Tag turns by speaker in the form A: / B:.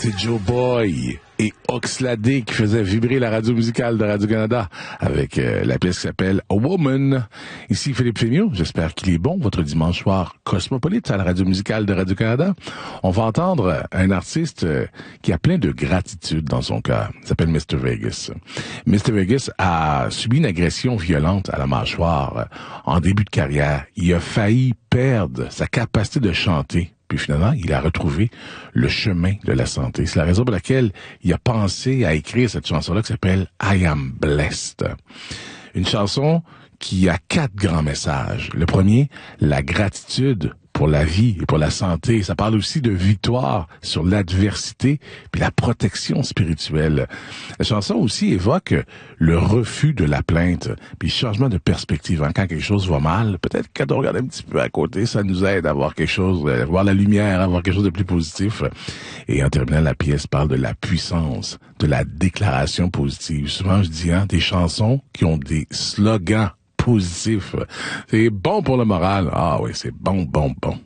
A: C'est Joe Boy et Oxlade qui faisaient vibrer la radio musicale de Radio-Canada avec la pièce qui s'appelle A Woman. Ici Philippe Fémiot, j'espère qu'il est bon votre dimanche soir cosmopolite à la radio musicale de Radio-Canada. On va entendre un artiste qui a plein de gratitude dans son cœur. Il s'appelle Mr. Vegas. Mr. Vegas a subi une agression violente à la mâchoire en début de carrière. Il a failli perdre sa capacité de chanter. Puis finalement, il a retrouvé le chemin de la santé. C'est la raison pour laquelle il a pensé à écrire cette chanson-là qui s'appelle I Am Blessed. Une chanson qui a 4 grands messages. Le premier, la gratitude pour la vie et pour la santé. Ça parle aussi de victoire sur l'adversité puis la protection spirituelle. La chanson aussi évoque le refus de la plainte puis le changement de perspective. Quand quelque chose va mal, peut-être que quand on regarde un petit peu à côté, ça nous aide à voir quelque chose, à voir la lumière, à voir quelque chose de plus positif. Et en terminant, la pièce parle de la puissance de la déclaration positive. Souvent, je dis, des chansons qui ont des slogans positif. C'est bon pour le moral. Ah oui, c'est bon.